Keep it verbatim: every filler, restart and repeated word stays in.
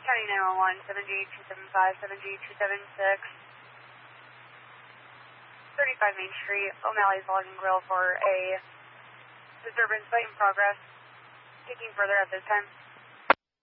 County nine one one, seven G two seven five, seven G two seven six, thirty-five Main Street, O'Malley's Logging Grill for a disturbance site in progress. Taking further at this time.